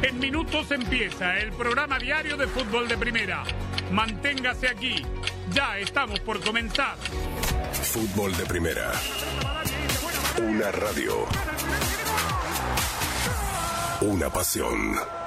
En minutos empieza el programa diario de fútbol de primera. Manténgase aquí. Ya estamos por comenzar. Fútbol de primera. Una radio. Una pasión.